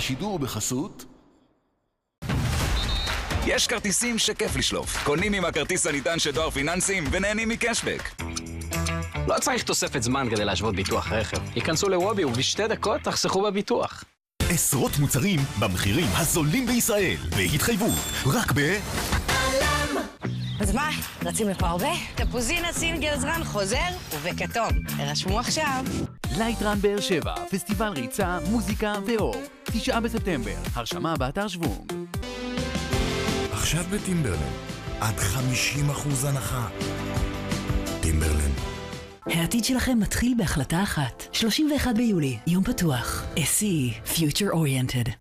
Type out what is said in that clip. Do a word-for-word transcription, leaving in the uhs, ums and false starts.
השידור בחסות יש כרטיסים שכיף לשלוף. קונים עם הכרטיס הניתן של דואר פיננסים ונהנים מקשבק. לא צריך תוספת זמן כדי להשוות ביטוח רכב. היכנסו לוובי ובשתי דקות תחסכו בביטוח. עשרות מוצרים במחירים הזולים בישראל. בהתחייבות, רק ב... אלם. אז מה, רצים לפה הרבה? תפוזינה סינגר זרן חוזר ובכתום. הרשמו עכשיו. לייטרן באר שבע, פסטיבל ריצה, מוזיקה ואור. תשעה בספטמבר, הרשמה באתר שוונג. עכשיו בטימברלנד, עד חמישים אחוז הנחה. טימברלנד. העתיד שלכם מתחיל בהחלטה אחת. שלושים ואחד ביולי, יום פתוח. אס סי, Future Oriented.